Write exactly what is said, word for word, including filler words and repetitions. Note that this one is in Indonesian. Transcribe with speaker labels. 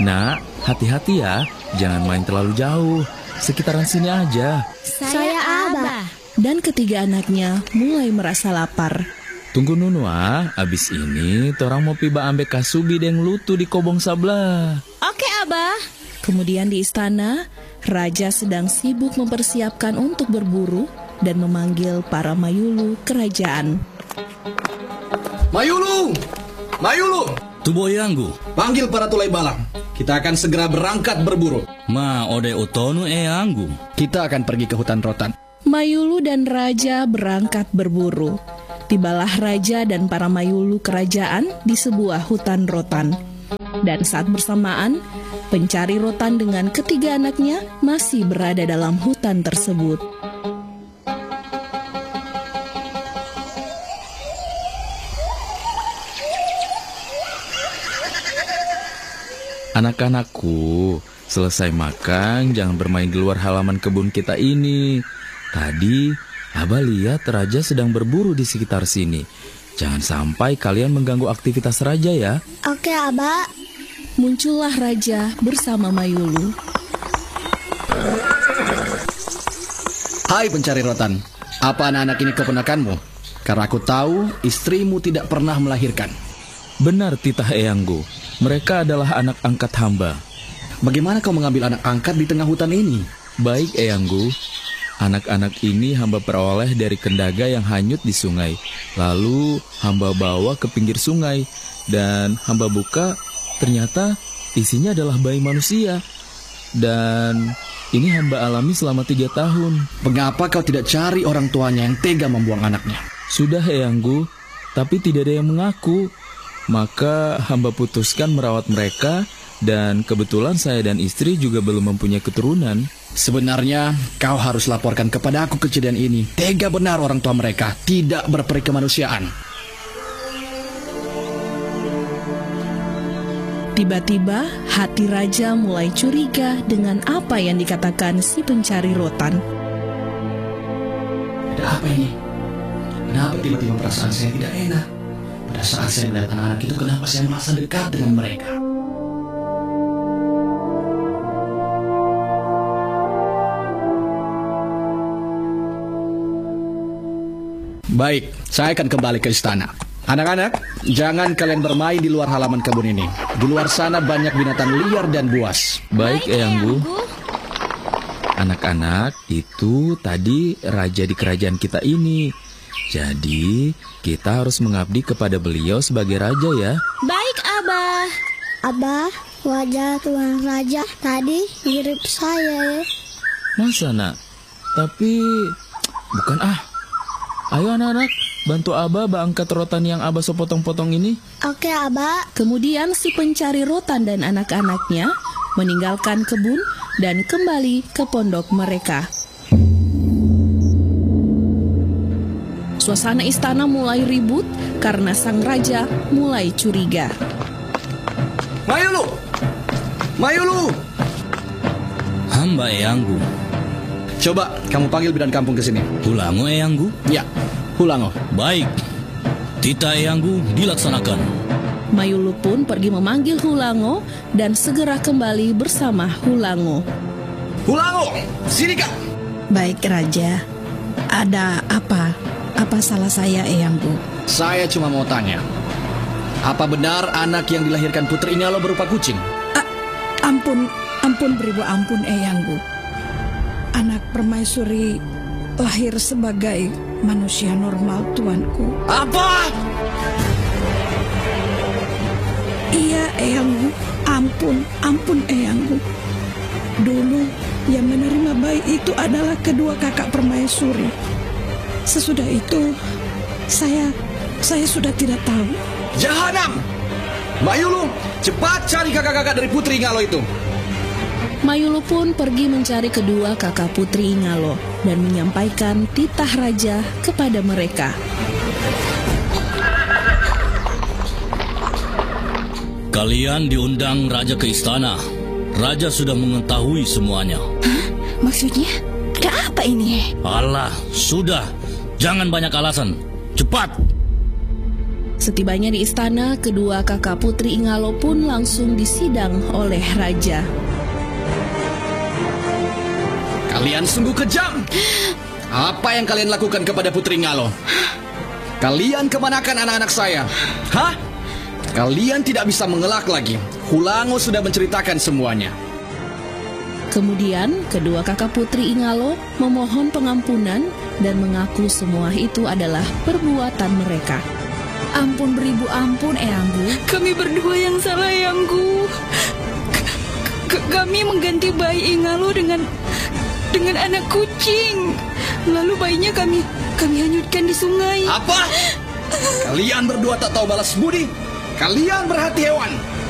Speaker 1: Nak, hati-hati ya, jangan main terlalu jauh. Sekitaran sini aja.
Speaker 2: Saya Abah.
Speaker 3: Dan ketiga anaknya mulai merasa lapar.
Speaker 1: Tunggu Nunua, abis ini torang mau piba ambek kasubi deng lutu di kobong sabla.
Speaker 2: Oke, Abah.
Speaker 3: Kemudian di istana, raja sedang sibuk mempersiapkan untuk berburu dan memanggil para mayulu kerajaan.
Speaker 4: Mayulu! Mayulu!
Speaker 5: Tuboyanggu,
Speaker 4: Panggil para tulai balang. Kita akan segera berangkat berburu.
Speaker 5: ma ode utonu eyanggu.
Speaker 4: Kita akan pergi ke hutan rotan.
Speaker 3: Mayulu dan raja berangkat berburu. Tibalah raja dan para mayulu kerajaan di sebuah hutan rotan. Dan saat bersamaan, pencari rotan dengan ketiga anaknya masih berada dalam hutan tersebut.
Speaker 1: Anak-anakku, selesai makan, jangan bermain di luar halaman kebun kita ini. Tadi, Abah lihat raja sedang berburu di sekitar sini. Jangan sampai kalian mengganggu aktivitas raja ya.
Speaker 2: Oke, Abah.
Speaker 3: Muncullah raja bersama mayulu.
Speaker 4: Hai pencari rotan, apa anak-anak ini keponakanmu? Karena aku tahu istrimu tidak pernah melahirkan.
Speaker 1: Benar titah eyanggu, mereka adalah anak angkat hamba.
Speaker 4: Bagaimana kau mengambil anak angkat di tengah hutan ini?
Speaker 1: Baik eyanggu, anak-anak ini hamba peroleh dari kendaga yang hanyut di sungai. Lalu hamba bawa ke pinggir sungai. Dan hamba buka, ternyata isinya adalah bayi manusia. Dan ini hamba alami selama tiga tahun.
Speaker 4: Mengapa kau tidak cari orang tuanya yang tega membuang anaknya?
Speaker 1: Sudah eyanggu, tapi tidak ada yang mengaku. Maka hamba putuskan merawat mereka. Dan kebetulan saya dan istri juga belum mempunyai keturunan.
Speaker 4: Sebenarnya kau harus laporkan kepada aku kejadian ini. Tega benar orang tua mereka, tidak berperi kemanusiaan.
Speaker 3: Tiba-tiba hati raja mulai curiga dengan apa yang dikatakan si pencari rotan.
Speaker 4: Ada apa ini? Kenapa tiba-tiba perasaan saya tidak enak? Pada saat saya melihat anak-anak itu, kenapa saya merasa dekat dengan mereka? Baik, saya akan kembali ke istana. Anak-anak, jangan kalian bermain di luar halaman kebun ini. Di luar sana banyak binatang liar dan buas.
Speaker 1: Baik eyanggu. Anak-anak, itu tadi raja di kerajaan kita ini. Jadi, kita harus mengabdi kepada beliau sebagai raja ya.
Speaker 2: Baik, Abah. Abah, wajah tuan raja tadi mirip saya ya.
Speaker 1: Masa nak? Tapi, bukan ah. Ayo anak-anak, bantu Abah bah angkat rotan yang Abah sepotong-potong ini.
Speaker 2: Oke, Abah.
Speaker 3: Kemudian si pencari rotan dan anak-anaknya meninggalkan kebun dan kembali ke pondok mereka. Suasana istana mulai ribut karena sang raja mulai curiga.
Speaker 4: Mayulu! Mayulu!
Speaker 5: Hamba eyanggu.
Speaker 4: Coba kamu panggil bidan kampung ke sini.
Speaker 5: Hulango eyanggu.
Speaker 4: Ya, Hulango.
Speaker 5: Baik. Tita eyanggu dilaksanakan.
Speaker 3: Mayulu pun pergi memanggil Hulango dan segera kembali bersama Hulango.
Speaker 4: Hulango, sini kak.
Speaker 6: Baik raja, ada apa? Apa salah saya eyanggu?
Speaker 4: Saya cuma mau tanya, apa benar anak yang dilahirkan Putri Ingalo berupa kucing?
Speaker 6: A ampun, ampun beribu ampun eyanggu. Anak permaisuri lahir sebagai manusia normal tuanku.
Speaker 4: Apa?
Speaker 6: Iya eyanggu, ampun, ampun eyanggu. Dulu yang menerima bayi itu adalah kedua kakak permaisuri. Sesudah itu, saya, saya sudah tidak tahu.
Speaker 4: Jahanam! Mayulu, cepat cari kakak-kakak dari Putri Ingalo itu.
Speaker 3: Mayulu pun pergi mencari kedua kakak Putri Ingalo dan menyampaikan titah raja kepada mereka.
Speaker 5: Kalian diundang raja ke istana. Raja sudah mengetahui semuanya.
Speaker 6: Hah? Maksudnya? Ada apa ini?
Speaker 5: Alah, sudah. Jangan banyak alasan. Cepat.
Speaker 3: Setibanya di istana, kedua kakak putri Ingalo pun langsung disidang oleh raja.
Speaker 4: Kalian sungguh kejam. Apa yang kalian lakukan kepada Putri Ingalo? Kalian kemanakan anak-anak saya? Hah? Kalian tidak bisa mengelak lagi. Hulango sudah menceritakan semuanya.
Speaker 3: Kemudian, kedua kakak putri Ingalo memohon pengampunan dan mengaku semua itu adalah perbuatan mereka.
Speaker 7: Ampun beribu ampun, Eyanggu.
Speaker 6: Kami berdua yang salah, Eyanggu. K- kami mengganti bayi Ingalo dengan dengan anak kucing. Lalu bayinya kami kami hanyutkan di sungai.
Speaker 4: Apa? Kalian berdua tak tahu balas budi? Kalian berhati hewan.